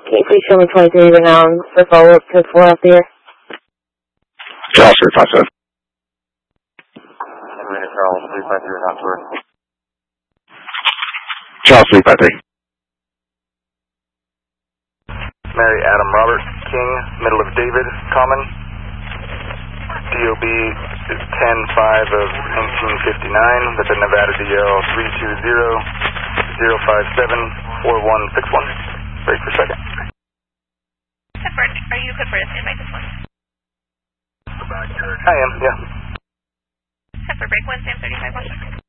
Can you please show me 23 renowned for follow-up to 4 out there? Charles 357. Charles 353 renowned for. Charles 353. Mary Adam Robert King, middle of David, common. DOB is 10-5 of 1959 with the Nevada DL 320-057-4161. Break for second. Clifford, are you Clifford? Stand by this one. I am, yeah. Clifford, break 1, Sam 35, Washington.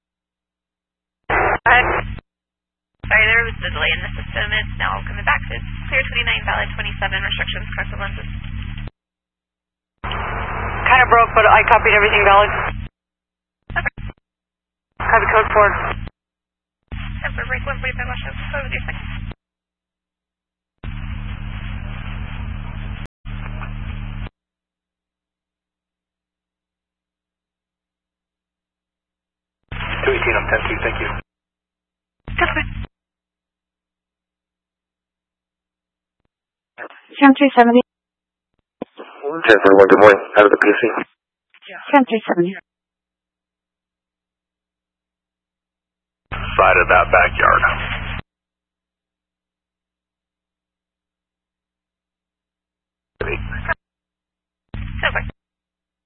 Sorry, there was a delay in the system. It's now coming back. It's clear 29, valid 27, restrictions, corrective lenses. Kind of broke, but I copied everything valid. Okay. Copy code 4. Clifford, break 145, Washington. Go with your second. I'm 10-2, thank you. Clifford. Sam 370. 1041, good morning. Out of the PC. Sam 370. Side of that backyard.